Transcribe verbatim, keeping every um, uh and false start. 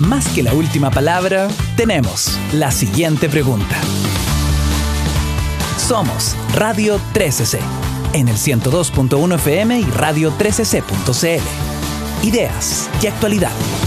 más que la última palabra, tenemos la siguiente pregunta. Somos Radio trece C, en el ciento dos punto uno F M y radio trece c punto c l. Ideas y actualidad.